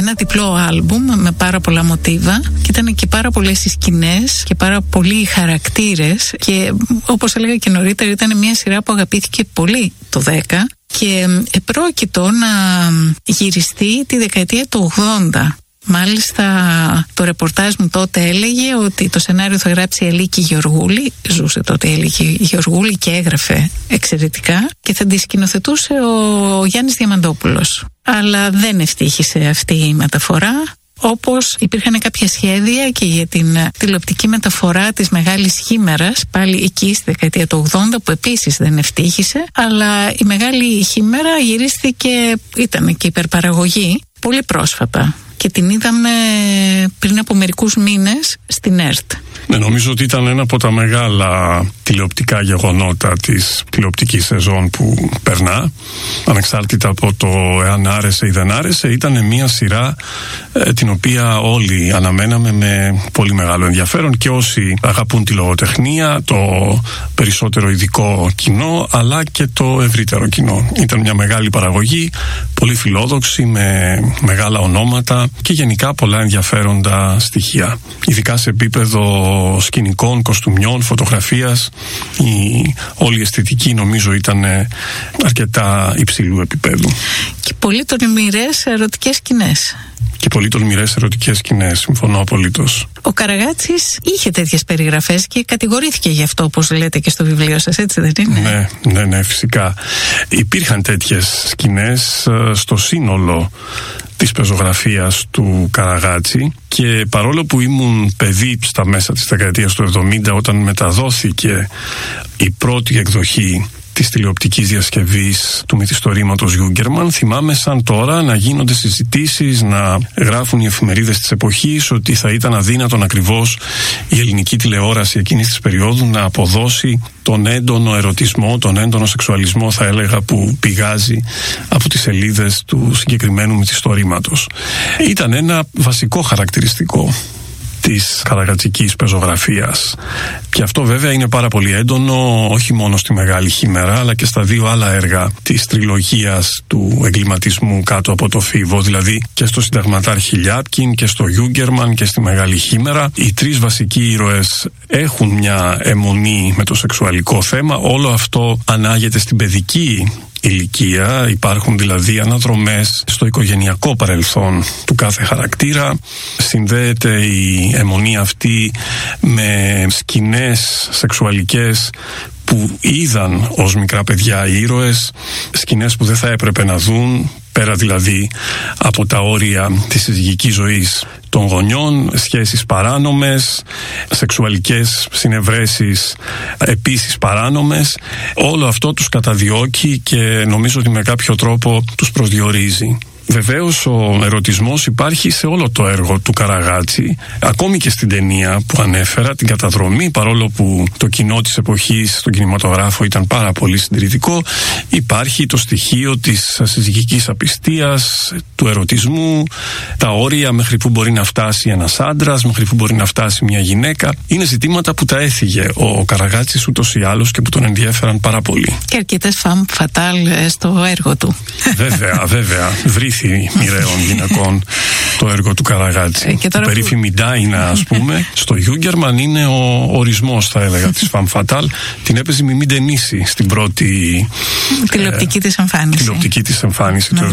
ένα διπλό άλμπουμ με πάρα πολλά μοτίβα και ήταν και πάρα πολλές οι σκηνές και πάρα πολλοί οι χαρακτήρες και όπως έλεγα και νωρίτερα ήταν μια σειρά που αγαπήθηκε πολύ το 10 και επρόκειτο να γυριστεί τη δεκαετία του 80. Μάλιστα το ρεπορτάζ μου τότε έλεγε ότι το σενάριο θα γράψει η Αλίκη Γεωργούλη, ζούσε τότε η Αλίκη Γεωργούλη και έγραφε εξαιρετικά, και θα τη σκηνοθετούσε ο Γιάννης Διαμαντόπουλος. Αλλά δεν ευτύχησε αυτή η μεταφορά, όπως υπήρχαν κάποια σχέδια και για την τηλεοπτική μεταφορά της Μεγάλης Χήμερας, πάλι εκεί στη δεκαετία του 80, που επίσης δεν ευτύχησε, αλλά η Μεγάλη Χήμερα γυρίστηκε, ήταν και υπερπαραγωγή πολύ πρόσφατα και την είδαμε πριν από μερικούς μήνες στην ΕΡΤ. Ναι, νομίζω ότι ήταν ένα από τα μεγάλα τηλεοπτικά γεγονότα της τηλεοπτικής σεζόν που περνά, ανεξάρτητα από το εάν άρεσε ή δεν άρεσε. Ήταν μια σειρά την οποία όλοι αναμέναμε με πολύ μεγάλο ενδιαφέρον, και όσοι αγαπούν τη λογοτεχνία, το περισσότερο ειδικό κοινό, αλλά και το ευρύτερο κοινό. Ήταν μια μεγάλη παραγωγή, πολύ φιλόδοξη, με μεγάλα ονόματα και γενικά πολλά ενδιαφέροντα στοιχεία, ειδικά σε επίπεδο σκηνικών, κοστούμιών, φωτογραφίας. Όλη η αισθητική νομίζω ήταν αρκετά υψηλού επίπεδου. Και πολύ τολμηρές ερωτικές σκηνές. Και πολύ τολμηρές ερωτικές σκηνές, συμφωνώ απολύτως. Ο Καραγάτσης είχε τέτοιες περιγραφές και κατηγορήθηκε γι' αυτό, όπως λέτε και στο βιβλίο σας, έτσι δεν είναι? Ναι, φυσικά. Υπήρχαν τέτοιες σκηνές στο σύνολο της πεζογραφίας του Καραγάτση, και παρόλο που ήμουν παιδί στα μέσα της δεκαετίας του 70, όταν μεταδόθηκε η πρώτη εκδοχή της τηλεοπτικής διασκευής του μυθιστορήματος Γιούγκερμαν, θυμάμαι σαν τώρα να γίνονται συζητήσεις, να γράφουν οι εφημερίδες της εποχής ότι θα ήταν αδύνατον ακριβώς η ελληνική τηλεόραση εκείνης της περίοδου να αποδώσει τον έντονο ερωτισμό, τον έντονο σεξουαλισμό, θα έλεγα, που πηγάζει από τις σελίδες του συγκεκριμένου μυθιστορήματος. Ήταν ένα βασικό χαρακτηριστικό της καραγατσικής πεζογραφίας, και αυτό βέβαια είναι πάρα πολύ έντονο όχι μόνο στη Μεγάλη Χήμερα, αλλά και στα δύο άλλα έργα της τριλογίας του εγκληματισμού κάτω από το φίβο, δηλαδή και στο Συνταγματάρχη Λιάπκιν και στο Γιούγκερμαν και στη Μεγάλη Χήμερα. Οι τρεις βασικοί ήρωες έχουν μια αιμονή με το σεξουαλικό θέμα. Όλο αυτό ανάγεται στην παιδική ηλικία, υπάρχουν δηλαδή αναδρομές στο οικογενειακό παρελθόν του κάθε χαρακτήρα. Συνδέεται η αιμονή αυτή με σκηνές σεξουαλικές που είδαν ως μικρά παιδιά οι ήρωες, σκηνές που δεν θα έπρεπε να δουν, πέρα δηλαδή από τα όρια της συζυγικής ζωής των γονιών, σχέσεις παράνομες, σεξουαλικές συνευρέσεις επίσης παράνομες. Όλο αυτό τους καταδιώκει και νομίζω ότι με κάποιο τρόπο τους προσδιορίζει. Βεβαίως ο ερωτισμός υπάρχει σε όλο το έργο του Καραγάτση, ακόμη και στην ταινία που ανέφερα, την Καταδρομή, παρόλο που το κοινό της εποχής στον κινηματογράφο ήταν πάρα πολύ συντηρητικό, υπάρχει το στοιχείο της συζυγικής απιστίας, του ερωτισμού, τα όρια μέχρι που μπορεί να φτάσει ένας άντρας, μέχρι που μπορεί να φτάσει μια γυναίκα. Είναι ζητήματα που τα έθιγε ο Καραγάτσης ούτως ή άλλως και που τον ενδιέφεραν πάρα πολύ. Και αρκετές femme fatale στο έργο του. Βέβαια. Μοιραίων γυναικών το έργο του Καραγάτση. Η περίφημη Ντάινα, ας πούμε, στο Γιούγκερμαν είναι ο ορισμός, θα έλεγα, της femme fatale. Την έπαιζε η Μιμή Ντενίση στην πρώτη τηλεοπτική της εμφάνιση του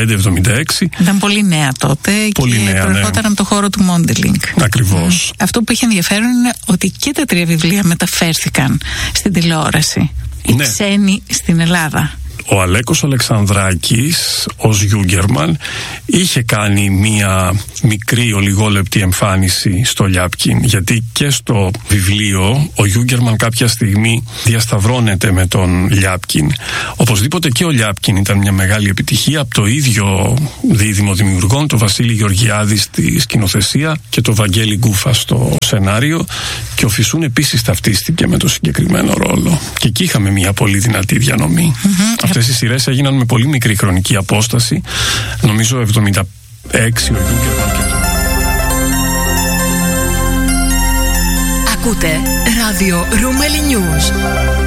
75-76. Ήταν πολύ νέα τότε πολύ και προερχόταν από το χώρο του μόντελινγκ. Ακριβώς. Αυτό που είχε ενδιαφέρον είναι ότι και τα τρία βιβλία μεταφέρθηκαν στην τηλεόραση. Οι ξένοι στην Ελλάδα. Ο Αλέκος Αλεξανδράκης ως Γιούγκερμαν είχε κάνει μία μικρή ολιγόλεπτη εμφάνιση στο Λιάπκιν, γιατί και στο βιβλίο ο Γιούγκερμαν κάποια στιγμή διασταυρώνεται με τον Λιάπκιν. Οπωσδήποτε και ο Λιάπκιν ήταν μια μεγάλη επιτυχία από το ίδιο δίδυμο δημιουργών, το Βασίλη Γεωργιάδη στη σκηνοθεσία και το Βαγγέλη Γκούφα στο σενάριο, και ο Φυσούν επίσης ταυτίστηκε με το συγκεκριμένο ρόλο. Και εκεί είχαμε μια πολύ δυνατή διανομή. Αυτές οι σειρές έγιναν με πολύ μικρή χρονική απόσταση, νομίζω 76 ο Γιούγκερμαν και Ακούτε ράδιο Roumeli News.